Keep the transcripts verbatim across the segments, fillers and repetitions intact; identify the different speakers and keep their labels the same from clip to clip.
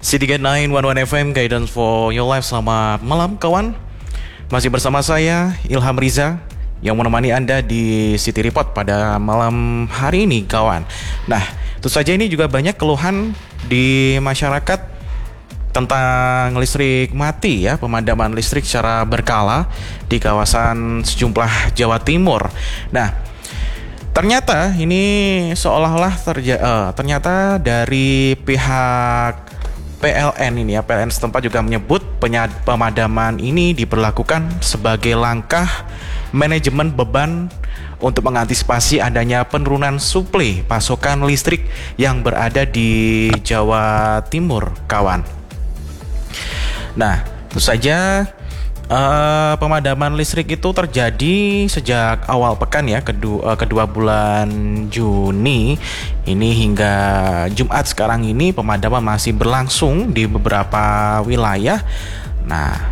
Speaker 1: City Gate sembilan satu satu F M, Guidance for Your Life. Selamat malam kawan. Masih bersama saya Ilham Riza yang menemani Anda di City Report pada malam hari ini kawan. Nah, tentu saja ini juga banyak keluhan di masyarakat tentang listrik mati ya, pemadaman listrik secara berkala di kawasan sejumlah Jawa Timur. Nah, ternyata ini seolah-olah terja- uh, ternyata dari pihak P L N ini ya, P L N setempat juga menyebut penyad- pemadaman ini diberlakukan sebagai langkah manajemen beban untuk mengantisipasi adanya penurunan suplai pasokan listrik yang berada di Jawa Timur, kawan. Nah, tentu saja uh, pemadaman listrik itu terjadi sejak awal pekan ya, kedua, uh, kedua bulan Juni ini hingga Jumat sekarang ini pemadaman masih berlangsung di beberapa wilayah. Nah,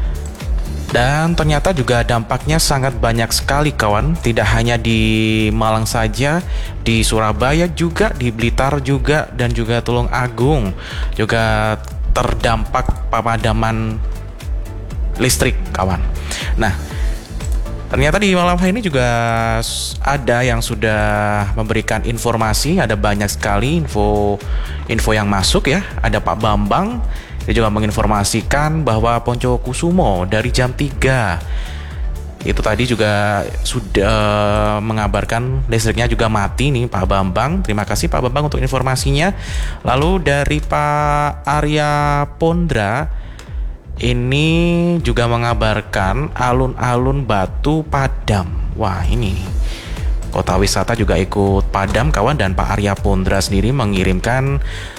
Speaker 1: dan ternyata juga dampaknya sangat banyak sekali kawan. Tidak hanya di Malang saja, di Surabaya juga, di Blitar juga, dan juga Tulung Agung juga terdampak pemadaman listrik kawan. Nah, ternyata di malam hari ini juga ada yang sudah memberikan informasi. Ada banyak sekali info info yang masuk ya. Ada Pak Bambang, dia juga menginformasikan bahwa Poncokusumo dari jam tiga itu tadi juga sudah mengabarkan listriknya juga mati nih Pak Bambang. Terima kasih Pak Bambang untuk informasinya. Lalu dari Pak Arya Pondra ini juga mengabarkan alun-alun Batu padam. Wah, ini kota wisata juga ikut padam kawan, dan Pak Arya Pondra sendiri mengirimkan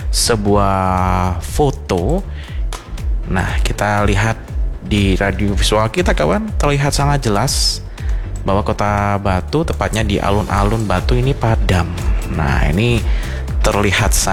Speaker 1: sebuah foto. Nah, kita lihat di radio visual kita kawan, terlihat sangat jelas bahwa kota Batu, tepatnya di alun-alun Batu ini padam. Nah, ini terlihat sangat